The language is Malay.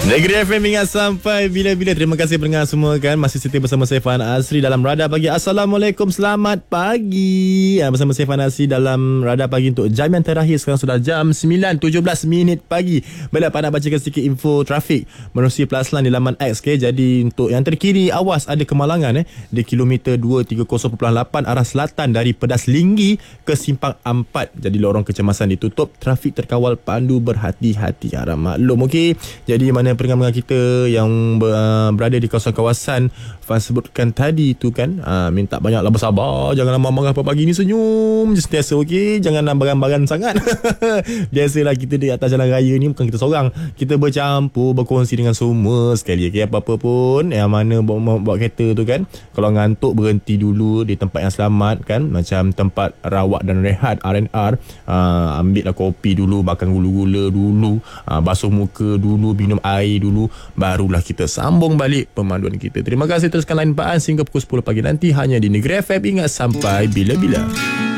Negeri FM ingat sampai bila-bila. Terima kasih pendengar semua kan, masih setia bersama saya Fahan Asri dalam Radar Pagi. Assalamualaikum, selamat pagi. Bersama saya Fahan Asri dalam Radar Pagi untuk jam yang terakhir. Sekarang sudah jam 9.17 pagi. Baiklah, Pak nak bacakan sedikit info trafik menerusi Pelaslan di laman X. Jadi untuk yang terkini, awas ada kemalangan di kilometer 230.8 arah selatan dari Pedas Linggi ke Simpang Ampat. Jadi lorong kecemasan ditutup, trafik terkawal, pandu berhati-hati. Harap maklum, okey. Jadi mana pendengar-pendengar kita yang berada di kawasan-kawasan Fan sebutkan tadi tu kan, minta banyaklah bersabar, janganlah marah pagi ni, senyum je sentiasa, okey, janganlah bagan-bagan sangat. Biasalah kita di atas jalan raya ni bukan kita seorang, kita bercampur, berkongsi dengan semua sekali, okey. Apa-apa pun yang mana bawa kereta tu kan, kalau ngantuk berhenti dulu di tempat yang selamat kan, macam tempat rawat dan rehat R&R. Ambil lah kopi dulu, makan gula-gula dulu, basuh muka dulu, minum air dulu, barulah kita sambung balik pemanduan kita. Terima kasih, teruskan lain Pak An sehingga pukul 10 pagi nanti hanya di Negeri FM. Ingat sampai bila-bila.